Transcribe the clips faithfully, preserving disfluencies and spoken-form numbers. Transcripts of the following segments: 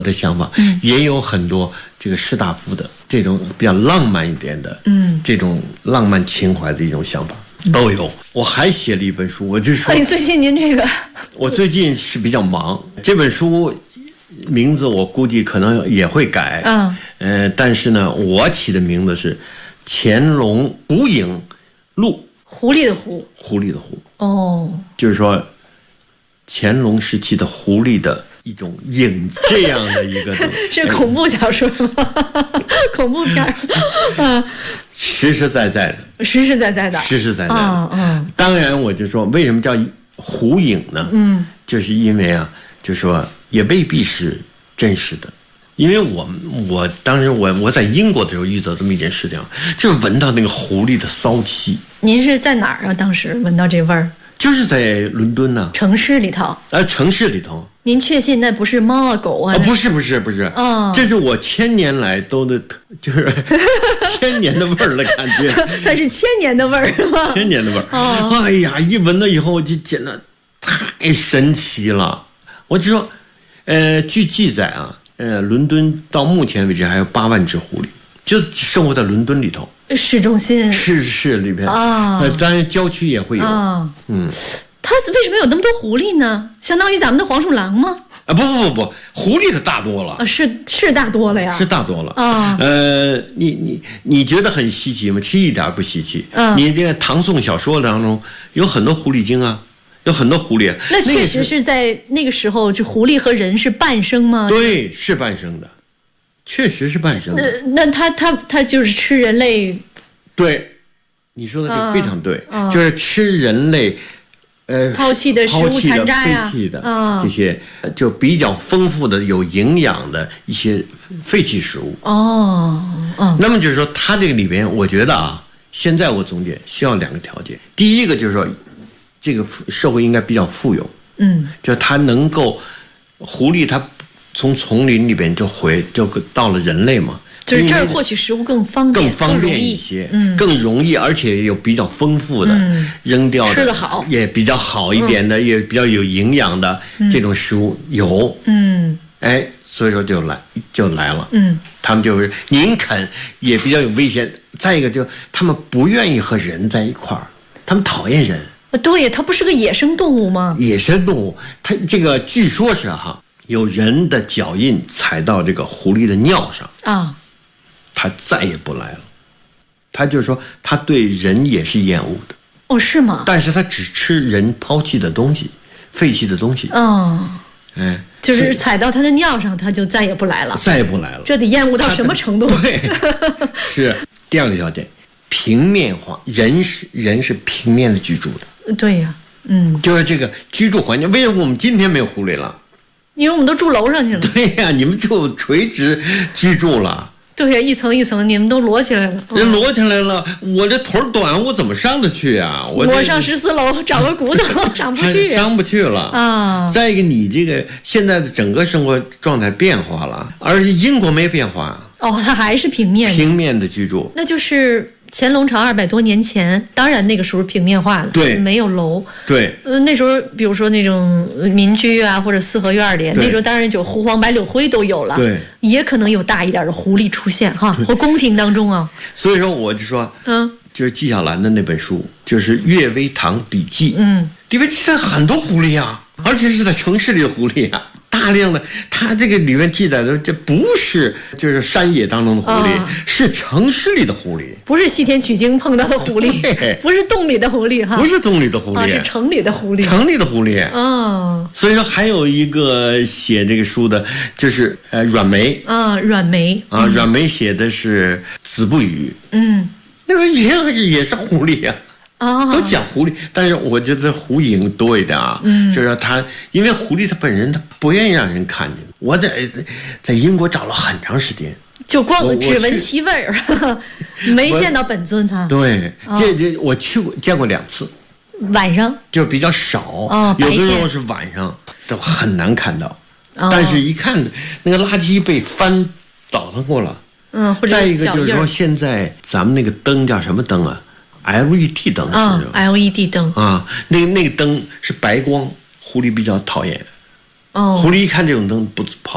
的想法，嗯，也有很多这个士大夫的这种比较浪漫一点的，嗯，这种浪漫情怀的一种想法。都有，我还写了一本书，我就说， 哎，最近您这个， 我最近是比较忙，这本书名字我估计可能也会改，嗯，呃，但是呢，我起的名字是《乾隆狐影录》， 狐狸的狐， 狐狸的狐， 哦， 就是说乾隆时期的狐狸的一种影子，这样的一个是恐怖小说吗？恐怖片儿，嗯。 实实在在的， 实实在在的， 实实在在的。 嗯嗯。 当然，我就说为什么叫狐影呢？嗯，就是因为啊，就说也未必是真实的，因为我我当时我我在英国的时候遇到这么一件事情，就是闻到那个狐狸的骚气。 您是在哪儿啊？当时闻到这味儿？ 就是在伦敦呢、啊， 城市里头。 呃，城市里头。 您确信那不是猫啊狗啊？ 啊，不是不是不是，哦，这是我千年来都的，就是千年的味儿的感觉。 它是千年的味儿是吗？ 千年的味儿。哦，哎呀，一闻到以后就简直太神奇了。我就说，呃，据记载啊，呃，伦敦到目前为止还有八万只狐狸，就生活在伦敦里头。 市中心。 市市里边啊，呃，当然郊区也会有。 啊，嗯。它为什么有那么多狐狸呢？相当于咱们的黄鼠狼吗？ 啊，不不不不，狐狸可大多了。 啊，是是大多了呀。 是大多了啊。呃，你你你觉得很稀奇吗？其实一点不稀奇。嗯。你这个唐宋小说当中有很多狐狸精啊，有很多狐狸。 那确实是在那个时候，这狐狸和人是伴生吗？ 对，是伴生的，确实是伴生的。 那那它它它就是吃人类。 对，你说的这个非常对，啊、就是吃人类。呃， 抛弃的食物残渣呀， 废弃的这些就比较丰富的、有营养的一些废弃食物。哦，哦，那么就是说，它这个里边，我觉得啊，现在我总结需要两个条件。第一个就是说，这个社会应该比较富有，嗯，就它能够，狐狸它从丛林里边就回就到了人类嘛。 就是这儿获取食物更方便， 更方便一些，嗯，更容易，而且有比较丰富的，嗯、扔掉的吃得好， 也比较好一点的，嗯、也比较有营养的、嗯、这种食物有，嗯，哎，所以说就来就来了，嗯，他们就是宁肯也比较有危险，再一个就他们不愿意和人在一块儿，他们讨厌人。 对，它不是个野生动物吗？ 野生动物，它这个据说是哈，有人的脚印踩到这个狐狸的尿上啊。他再也不来了，他就是说，他对人也是厌恶的。 哦，是吗？ 但是他只吃人抛弃的东西、废弃的东西。 嗯，哎，就是踩到他的尿上，他就再也不来了。 再也不来了。 这得厌恶到什么程度？ 对，是第二个条件，平面化。人是人是平面的居住的。 对呀，嗯， 就是这个居住环境。为什么我们今天没有狐狸了？ 因为我们都住楼上去了。 对呀，你们住垂直居住了。 对呀，一层一层，你们都摞起来了。 人摞起来了，我这腿短，我怎么上得去啊？我我上十四楼找个骨头上不去， 上不去了啊！再一个，你这个现在的整个生活状态变化了，而且英国没变化。 哦，它还是平面的， 平面的居住， 那就是乾隆朝二百多年前，当然那个时候平面化的， 对， 没有楼， 对， 呃，那时候比如说那种民居啊，或者四合院里，那时候当然就胡黄白柳灰都有了， 对， 也可能有大一点的狐狸出现哈，或宫廷当中啊。 所以说，我就说，嗯，就是纪晓岚的那本书，就是《岳微堂笔记》，嗯，里面记载很多狐狸啊，而且是在城市里的狐狸啊。大量的，它这个里面记载的，这不是就是山野当中的狐狸，哦、是城市里的狐狸， 不是西天取经碰到的狐狸，不是洞里的狐狸哈， 不是洞里的狐狸， 哦、是城里的狐狸， 城里的狐狸。哦，所以说还有一个写这个书的，就是呃阮梅啊，阮梅啊，阮梅写的是子不语，嗯，那个也也是狐狸呀、啊。 哦、 都讲狐狸，但是我觉得狐影多一点啊。嗯，就是他，因为狐狸它本人他不愿意让人看见。我在在英国找了很长时间， 就光只闻其味儿，没见到本尊他。 对，这这我去过见过两次， 晚上就比较少，哦、有的时候是晚上都很难看到。哦、但是一看那个垃圾被翻倒腾过了，嗯，或者再一个就是说，现在咱们那个灯叫什么灯啊？L E D 灯是、 哦、L E D 灯啊，那个那个灯是白光，狐狸比较讨厌。哦，狐狸一看这种灯不跑了，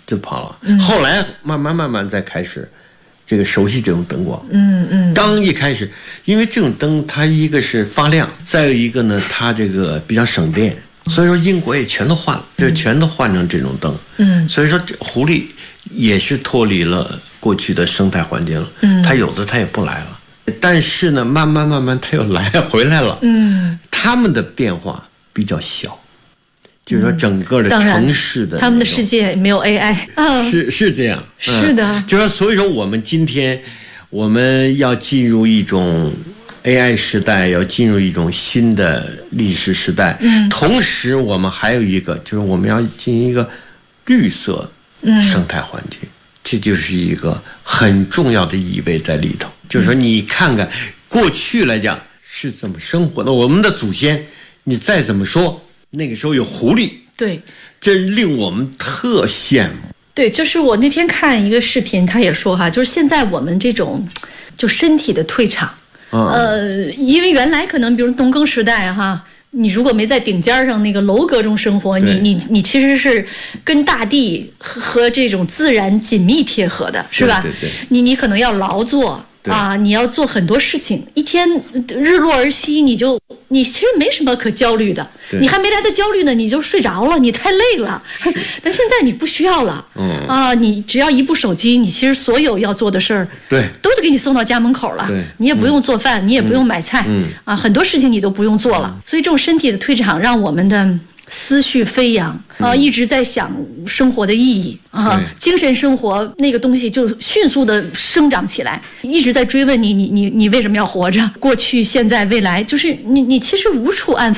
就跑了。嗯、后来慢慢慢慢再开始这个熟悉这种灯光。 嗯嗯。 刚一开始，因为这种灯它一个是发亮，再有一个呢它这个比较省电，所以说英国也全都换了，就全都换成这种灯。嗯。所以说狐狸也是脱离了过去的生态环境了。嗯。它有的它也不来了。但是呢，慢慢慢慢，它又来回来了。嗯，他们的变化比较小，就是说整个的城市的、 嗯、他们的世界没有 A I，、 哦、是是这样， 是的。 嗯、就是说，所以说我们今天我们要进入一种 A I 时代，要进入一种新的历史时代。嗯，同时我们还有一个，就是我们要进行一个绿色生态环境。嗯，这就是一个很重要的意味在里头，就是说你看看过去来讲是怎么生活的，我们的祖先，你再怎么说那个时候有狐狸， 对， 这令我们特羡慕。 对，就是我那天看一个视频，他也说哈，就是现在我们这种就身体的退场，嗯、呃，因为原来可能比如农耕时代哈。你如果没在顶尖上那个楼阁中生活，你你你其实是跟大地和和这种自然紧密贴合的，是吧？ 对对对， 你你可能要劳作啊，你要做很多事情，一天日落而息，你就你其实没什么可焦虑的，你还没来得焦虑呢，你就睡着了，你太累了。但现在你不需要了，嗯啊，你只要一部手机，你其实所有要做的事儿， 对， 都得给你送到家门口了。 对， 你也不用做饭，嗯、你也不用买菜，嗯啊，很多事情你都不用做了。嗯、所以这种身体的退场，让我们的思绪飞扬啊，一直在想生活的意义啊，精神生活那个东西就迅速的生长起来，一直在追问你，你你你为什么要活着？过去、现在、未来，就是你你其实无处安放。